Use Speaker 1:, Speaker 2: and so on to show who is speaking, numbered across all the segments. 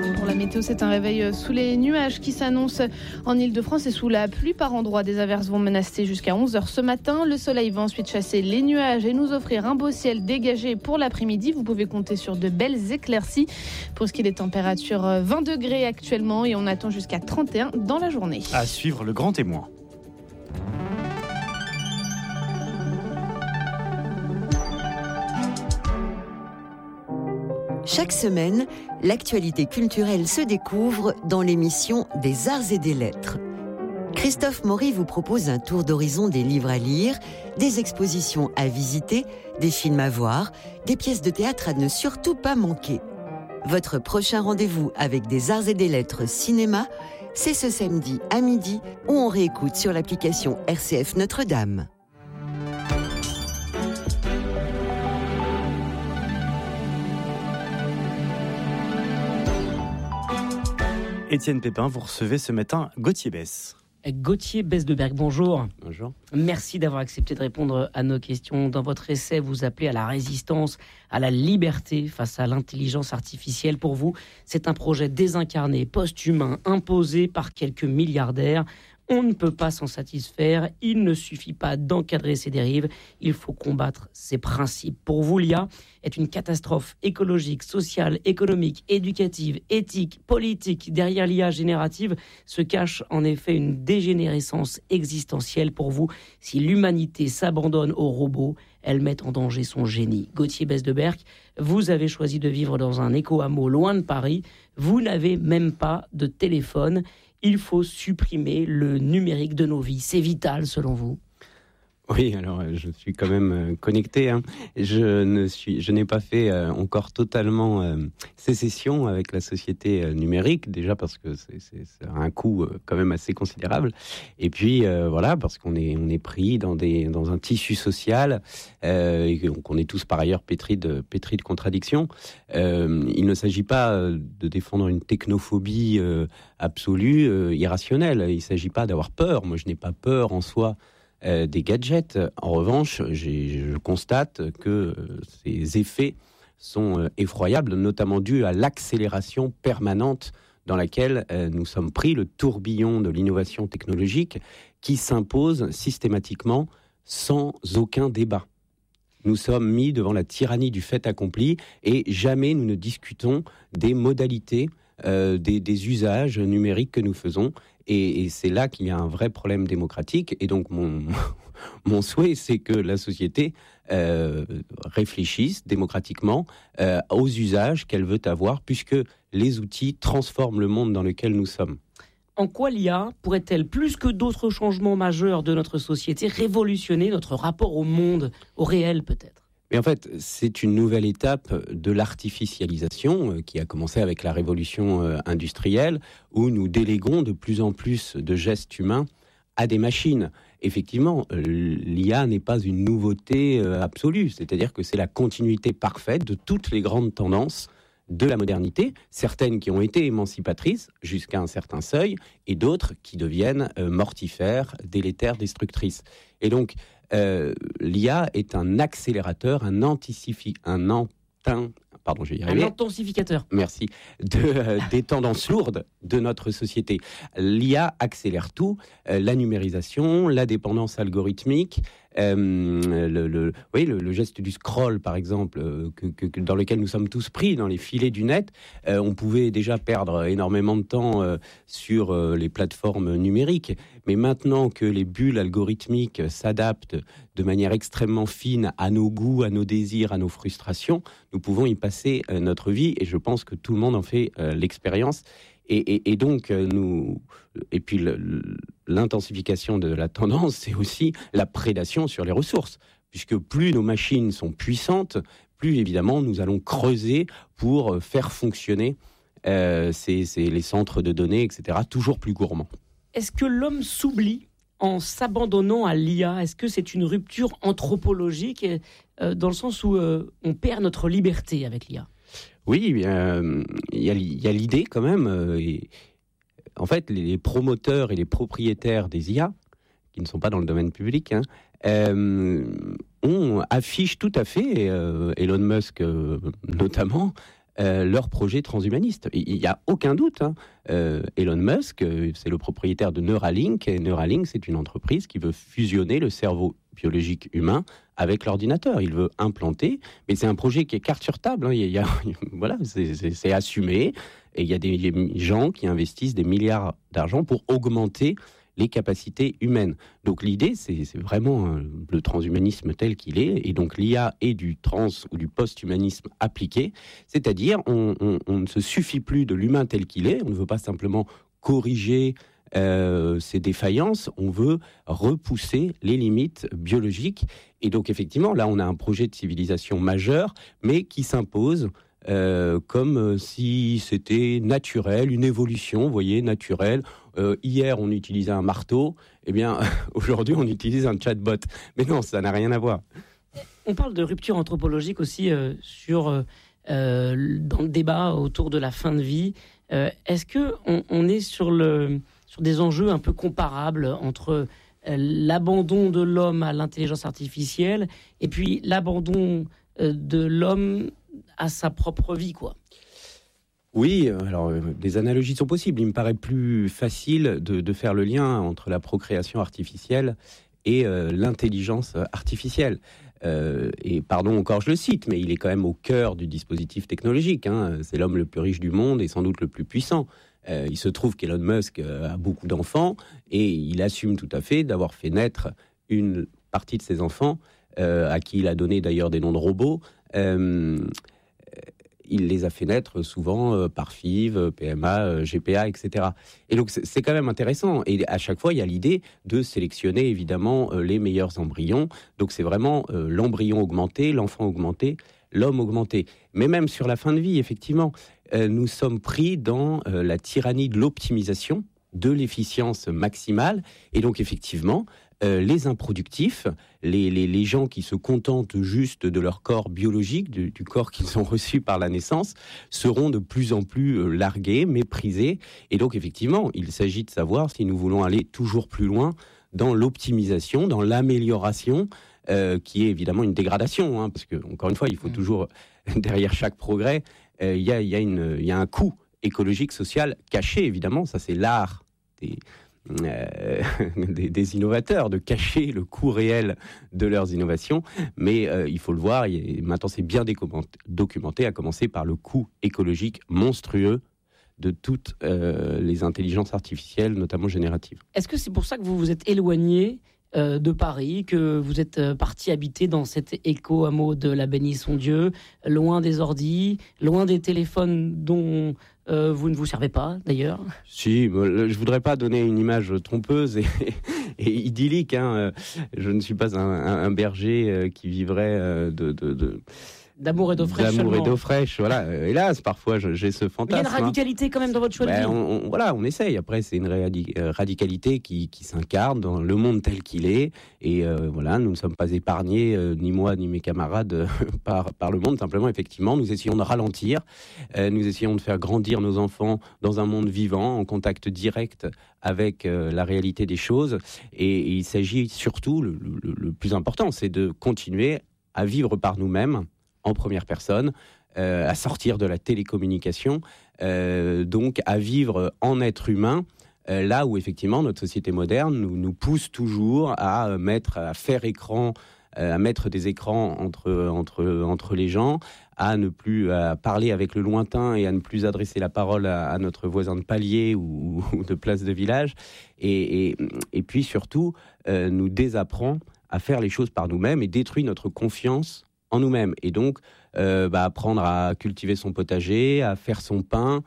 Speaker 1: Pour la météo, c'est un réveil sous les nuages qui s'annonce en Ile-de-France et sous la pluie par endroits. Des averses vont menacer jusqu'à 11h ce matin. Le soleil va ensuite chasser les nuages et nous offrir un beau ciel dégagé pour l'après-midi. Vous pouvez compter sur de belles éclaircies. Pour ce qui est des températures, 20 degrés actuellement et on attend jusqu'à 31 dans la journée.
Speaker 2: À suivre le grand témoin.
Speaker 3: Chaque semaine, l'actualité culturelle se découvre dans l'émission des Arts et des Lettres. Christophe Maury vous propose un tour d'horizon des livres à lire, des expositions à visiter, des films à voir, des pièces de théâtre à ne surtout pas manquer. Votre prochain rendez-vous avec des Arts et des Lettres cinéma, c'est ce samedi à midi où on réécoute sur l'application RCF Notre-Dame.
Speaker 2: Étienne Pépin, vous recevez ce matin Gauthier Besse.
Speaker 4: Gauthier Besse-de-Berg, bonjour.
Speaker 2: Bonjour.
Speaker 4: Merci d'avoir accepté de répondre à nos questions. Dans votre essai, vous appelez à la résistance, à la liberté face à l'intelligence artificielle. Pour vous, c'est un projet désincarné, post-humain, imposé par quelques milliardaires. On ne peut pas s'en satisfaire. Il ne suffit pas d'encadrer ces dérives. Il faut combattre ces principes. Pour vous, l'IA est une catastrophe écologique, sociale, économique, éducative, éthique, politique. Derrière l'IA générative se cache en effet une dégénérescence existentielle. Pour vous, si l'humanité s'abandonne aux robots, elle met en danger son génie. Gauthier Besse-de-Berg, vous avez choisi de vivre dans un éco-hameau loin de Paris. Vous n'avez même pas de téléphone. Il faut supprimer le numérique de nos vies. C'est vital, selon vous ?
Speaker 5: Oui, alors je suis quand même connecté. Je n'ai pas fait encore totalement sécession avec la société numérique, déjà parce que c'est un coût quand même assez considérable. Et puis voilà, parce qu'on est pris dans un tissu social et qu'on est tous par ailleurs pétris de contradictions. Il ne s'agit pas de défendre une technophobie absolue, irrationnelle. Il ne s'agit pas d'avoir peur. Moi, je n'ai pas peur en soi des gadgets. En revanche, je constate que ces effets sont effroyables, notamment dus à l'accélération permanente dans laquelle nous sommes pris, le tourbillon de l'innovation technologique qui s'impose systématiquement sans aucun débat. Nous sommes mis devant la tyrannie du fait accompli et jamais nous ne discutons des modalités, des usages numériques que nous faisons. Et c'est là qu'il y a un vrai problème démocratique. Et donc, mon souhait, c'est que la société réfléchisse démocratiquement aux usages qu'elle veut avoir, puisque les outils transforment le monde dans lequel nous sommes.
Speaker 4: En quoi l'IA pourrait-elle, plus que d'autres changements majeurs de notre société, révolutionner notre rapport au monde, au réel peut-être ?
Speaker 5: Mais en fait, c'est une nouvelle étape de l'artificialisation qui a commencé avec la révolution industrielle, où nous déléguons de plus en plus de gestes humains à des machines. Effectivement, l'IA n'est pas une nouveauté absolue, c'est-à-dire que c'est la continuité parfaite de toutes les grandes tendances de la modernité, certaines qui ont été émancipatrices jusqu'à un certain seuil, et d'autres qui deviennent mortifères, délétères, destructrices. Et donc, l'IA est un accélérateur, un intensificateur. Merci. Des tendances lourdes de notre société. L'IA accélère tout, la numérisation, la dépendance algorithmique, le geste du scroll, par exemple, dans lequel nous sommes tous pris dans les filets du net. On pouvait déjà perdre énormément de temps sur les plateformes numériques, mais maintenant que les bulles algorithmiques s'adaptent de manière extrêmement fine à nos goûts, à nos désirs, à nos frustrations, nous pouvons y passer notre vie, et je pense que tout le monde en fait l'expérience. Et donc, et puis l'intensification de la tendance, c'est aussi la prédation sur les ressources, puisque plus nos machines sont puissantes, plus évidemment nous allons creuser pour faire fonctionner les centres de données, etc., toujours plus gourmands.
Speaker 4: Est-ce que l'homme s'oublie en s'abandonnant à l'IA ? Est-ce que c'est une rupture anthropologique dans le sens où on perd notre liberté avec l'IA ?
Speaker 5: Oui, il y a l'idée quand même. En fait, les promoteurs et les propriétaires des IA, qui ne sont pas dans le domaine public, affichent tout à fait, Elon Musk notamment, leur projet transhumaniste. Il n'y a aucun doute. Elon Musk, c'est le propriétaire de Neuralink, et Neuralink, c'est une entreprise qui veut fusionner le cerveau biologique humain avec l'ordinateur. Il veut implanter, mais c'est un projet qui est carte sur table. Voilà, c'est assumé, et il y a des gens qui investissent des milliards d'argent pour augmenter les capacités humaines. Donc l'idée, c'est vraiment le transhumanisme tel qu'il est, et donc l'IA est du trans ou du post-humanisme appliqué, c'est-à-dire on ne se suffit plus de l'humain tel qu'il est, on ne veut pas simplement corriger ses défaillances, on veut repousser les limites biologiques, et donc effectivement, là on a un projet de civilisation majeur, mais qui s'impose comme si c'était naturel, une évolution, vous voyez, naturelle. Hier, on utilisait un marteau, eh bien, aujourd'hui, on utilise un chatbot. Mais non, ça n'a rien à voir.
Speaker 4: On parle de rupture anthropologique aussi dans le débat autour de la fin de vie. Est-ce qu'on est sur des enjeux un peu comparables entre l'abandon de l'homme à l'intelligence artificielle et puis l'abandon de l'homme à sa propre vie, quoi?
Speaker 5: Oui, alors des analogies sont possibles. Il me paraît plus facile de faire le lien entre la procréation artificielle et l'intelligence artificielle. Et pardon encore, je le cite, mais il est quand même au cœur du dispositif technologique. C'est l'homme le plus riche du monde et sans doute le plus puissant. Il se trouve qu'Elon Musk a beaucoup d'enfants et il assume tout à fait d'avoir fait naître une partie de ses enfants, à qui il a donné d'ailleurs des noms de robots. Il les a fait naître souvent par FIV, PMA, GPA, etc. Et donc c'est quand même intéressant. Et à chaque fois, il y a l'idée de sélectionner évidemment les meilleurs embryons. Donc c'est vraiment l'embryon augmenté, l'enfant augmenté, l'homme augmenté. Mais même sur la fin de vie, effectivement, nous sommes pris dans la tyrannie de l'optimisation, de l'efficience maximale. Et donc effectivement, les improductifs, les gens qui se contentent juste de leur corps biologique, du corps qu'ils ont reçu par la naissance, seront de plus en plus largués, méprisés. Et donc, effectivement, il s'agit de savoir si nous voulons aller toujours plus loin dans l'optimisation, dans l'amélioration, qui est évidemment une dégradation, parce que, encore une fois, il faut toujours, derrière chaque progrès, il y a un coût écologique, social caché, évidemment. Ça, c'est l'art des innovateurs, de cacher le coût réel de leurs innovations, mais il faut le voir, maintenant c'est bien documenté, à commencer par le coût écologique monstrueux de toutes les intelligences artificielles, notamment génératives.
Speaker 4: Est-ce que c'est pour ça que vous vous êtes éloigné de Paris, que vous êtes parti habiter dans cet éco-hameau de la Bénisson-Dieu, loin des ordis, loin des téléphones dont vous ne vous servez pas, d'ailleurs? Si,
Speaker 5: je voudrais pas donner une image trompeuse et idyllique. Je ne suis pas un berger qui vivrait
Speaker 4: d'amour et d'eau fraîche.
Speaker 5: D'amour et d'eau fraîche, voilà. Hélas, parfois, j'ai ce fantasme.
Speaker 4: Il y a une radicalité quand même dans votre choix de vie.
Speaker 5: On essaye. Après, c'est une radicalité qui s'incarne dans le monde tel qu'il est. Et nous ne sommes pas épargnés, ni moi, ni mes camarades, par le monde. Simplement, effectivement, nous essayons de ralentir. Nous essayons de faire grandir nos enfants dans un monde vivant, en contact direct avec la réalité des choses. Et il s'agit surtout, le plus important, c'est de continuer à vivre par nous-mêmes, en première personne, à sortir de la télécommunication, donc à vivre en être humain, là où effectivement notre société moderne nous pousse toujours à faire écran, à mettre des écrans entre les gens, à ne plus parler avec le lointain et à ne plus adresser la parole à notre voisin de palier ou de place de village, et puis surtout nous désapprend à faire les choses par nous-mêmes et détruit notre confiance en nous-mêmes. Et donc, apprendre à cultiver son potager, à faire son pain,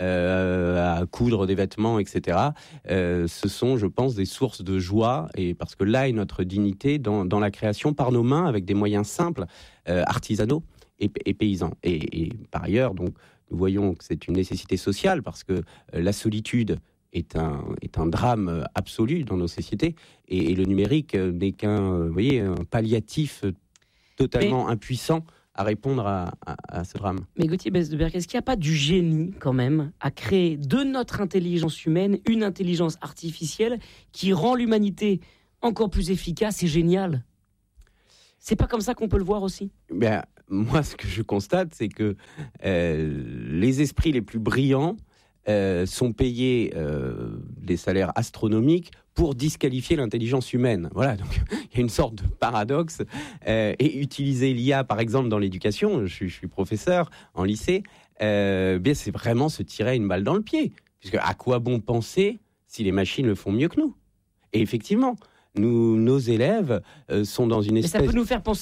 Speaker 5: à coudre des vêtements, etc. Ce sont, je pense, des sources de joie, et parce que là est notre dignité dans la création par nos mains, avec des moyens simples, artisanaux et paysans. Et par ailleurs, donc, nous voyons que c'est une nécessité sociale, parce que la solitude est un drame absolu dans nos sociétés, et le numérique n'est qu'un palliatif totalement impuissant à répondre à ce drame.
Speaker 4: Mais Gauthier Besdeberg, est-ce qu'il n'y a pas du génie quand même à créer de notre intelligence humaine une intelligence artificielle qui rend l'humanité encore plus efficace et géniale? C'est pas comme ça qu'on peut le voir aussi?
Speaker 5: moi, ce que je constate, c'est que les esprits les plus brillants sont payés des salaires astronomiques pour disqualifier l'intelligence humaine. Voilà, donc il y a une sorte de paradoxe. Et utiliser l'IA, par exemple, dans l'éducation, je suis professeur en lycée, bien c'est vraiment se tirer une balle dans le pied. Puisque à quoi bon penser si les machines le font mieux que nous ? Et effectivement, nos élèves sont dans une espèce...
Speaker 4: Mais ça peut nous faire penser